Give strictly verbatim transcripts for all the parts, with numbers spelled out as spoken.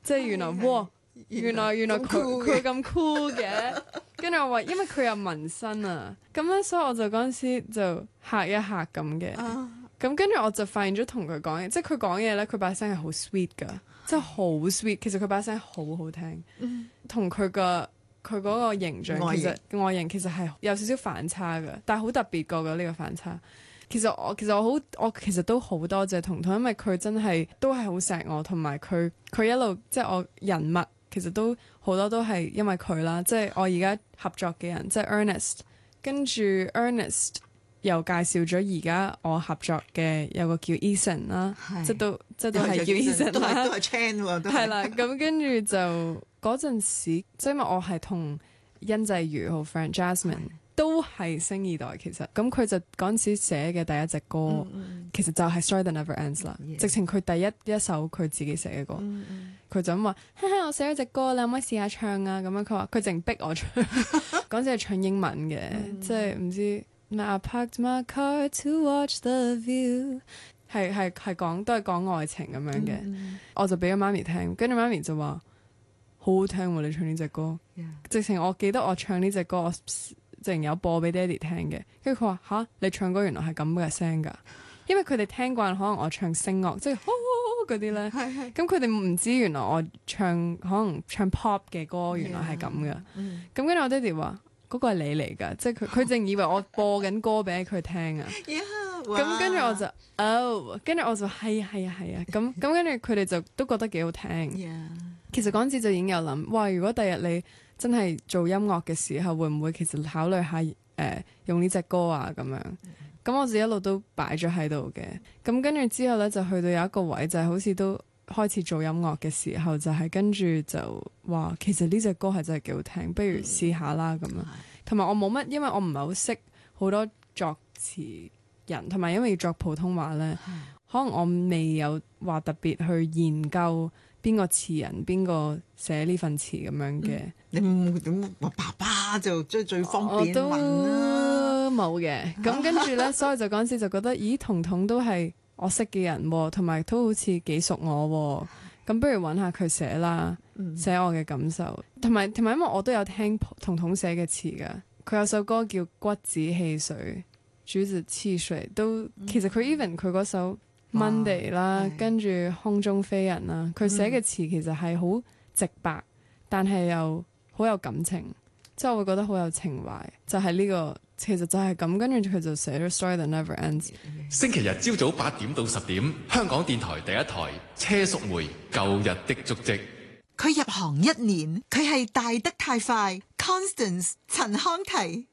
即係原來哇，原來原來佢佢咁 cool 嘅。跟住我話，因為佢有紋身啊，咁咧，所以我就嗰陣時就嚇一嚇咁嘅。咁跟住我就發現咗同佢講嘢，即係佢講嘢咧，佢把聲係好 sweet 噶，即係好 sweet。其實佢把聲好好聽，同佢個佢嗰個形象其實外形其實係有少少反差嘅，但係好特別個嘅呢個反差。其實我其實我好我其實都好多謝彤彤，因為佢真係都係好錫我，同埋佢佢一路即係我人脈。其實都好多都係因為佢啦，即係我而家合作嘅人，即係 Ernest， 跟住 Ernest 又介紹咗而家我合作嘅有個叫 Eason 啦，即係都即係都係叫 Eason 啦， 都係 Chan 喎，都係啦。咁跟住就嗰陣時，即係因為我係同殷際瑜好 friend Jasmine。都係星二代，其實咁佢就嗰陣時寫嘅第一隻歌，嗯嗯、其實就係 Story That Never Ends 啦。Yeah. 直情佢第一一首佢自己寫嘅歌，佢、嗯嗯、就咁話：哈哈，我寫咗隻歌，你可唔可以試下唱啊？咁樣佢話佢淨逼我唱，嗰陣時係唱英文嘅，嗯、即係唔知。I parked my car to watch the view， 係係係講都係講愛情咁樣嘅，嗯嗯、我就俾咗媽咪聽，跟住媽咪就話好好聽喎、啊，你唱呢隻歌。Yeah. 直情我記得我唱呢隻歌。我淨有播俾爹哋聽嘅，跟住佢話吓，你唱歌原來係咁嘅聲㗎，因為佢哋聽慣可能我唱聲樂，即係嗰啲咧，咁佢哋唔知原來我唱可能唱 pop 嘅歌原來係咁嘅，咁跟住我爹哋話嗰個係你嚟㗎，即係佢佢淨以為我播緊歌俾佢聽啊，咁跟住我就哦，跟住我就係啊係啊係啊，咁咁跟住佢哋就都覺得幾好聽， yeah. 其實嗰陣時就已經有諗，哇！如果第日你真係做音樂嘅時候，會唔會其實考慮下誒、呃、用呢隻歌啊咁樣？咁、mm. 我自己一路都擺咗喺度嘅。咁跟住之後咧，就去到有一個位，就係、是、好似都開始做音樂嘅時候，就係、是、跟住就話其實呢隻歌係真係幾好聽，不如試下啦咁樣。同埋、mm. 我冇乜，因為我唔係好識好多作詞人，同埋因為要作普通話咧，mm. 可能我未有話特別去研究。邊個詞人邊個寫呢份詞咁樣嘅、嗯？ 你唔點話爸爸就最最方便揾啦， 冇嘅。咁跟住咧，所以就嗰陣時就覺得，咦，彤彤都係我識嘅人，同埋都好似幾熟我。咁不如揾下佢寫啦，寫我嘅感受，同埋同埋因為我都有聽彤彤寫嘅詞㗎。佢有首歌叫《骨子汽水》，竹子汽水都其實佢 even 佢嗰首。Monday 啦，跟住空中飛人啦，佢寫嘅詞其實係好直白，嗯、但係又好有感情，即係我會覺得好有情懷，就係、是、呢、這個其實就係咁，跟住佢就寫咗 Story That Never Ends。 星期日朝早八點到十點，香港電台第一台車淑梅舊日的足跡。 佢入行一年，佢係大得太快 ，Constance 陳康琪。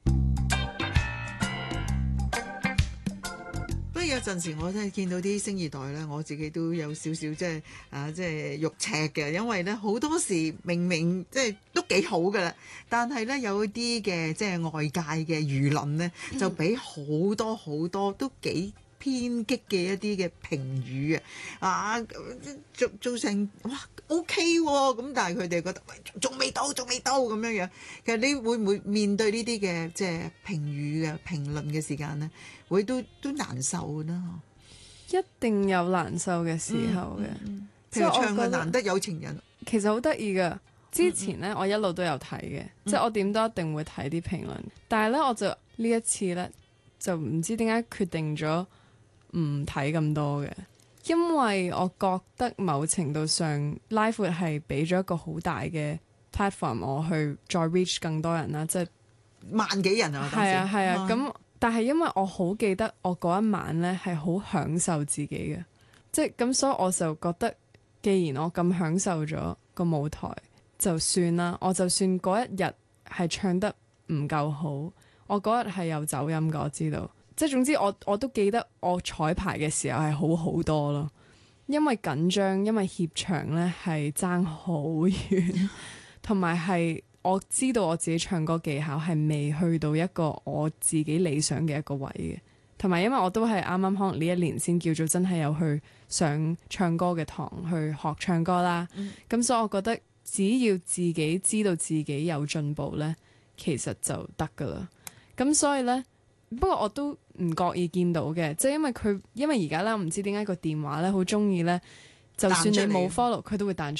有陣時我真係見到啲星二代咧，我自己都有少少即係啊，即係肉赤嘅，因為咧好多時明明即係都幾好噶啦，但係咧有啲嘅即係外界嘅輿論咧，就俾好多好多都幾偏激嘅一啲嘅評語啊，啊做做成哇 OK 喎，咁但係佢哋覺得喂仲未到，仲未到咁樣樣。其實你會唔會面對呢啲嘅即係評語嘅評論嘅時間咧，會都都難受嘅啦？ 一定有難受嘅時候嘅， 譬如唱嘅難得有情人， 其實好得意㗎。之前咧，我一路都有睇嘅，嗯、即係我點都一定會睇啲評論。但係咧，我就呢一次咧，就唔知點解決定咗唔睇咁多嘅，因為我覺得某程度上拉闊係俾咗一個好大嘅 platform 我去再 reach 更多人啦，即係萬幾人啊！ 係啊係啊，咁、啊、但係因為我好記得我嗰一晚咧係好享受自己嘅，即係咁，所以我就覺得既然我咁享受咗個舞台，就算啦。我就算嗰一日係唱得唔夠好，我嗰日係有走音嘅，我知道。即係總之我，我我都記得我彩排嘅時候係好好多咯，因為緊張，因為怯場咧係爭好遠，同埋係我知道我自己唱歌技巧係未去到一個我自己理想嘅一個位嘅，同埋因為我都係啱啱可能呢一年先叫做真係有去上唱歌嘅堂去學唱歌啦，咁、嗯、所以我覺得只要自己知道自己有進步咧，其實就得噶啦，咁所以咧。不過我都唔覺意見到嘅，即係因為佢，因為而家咧，我唔知點解個電話咧好中意咧，就算你冇 follow，佢都會彈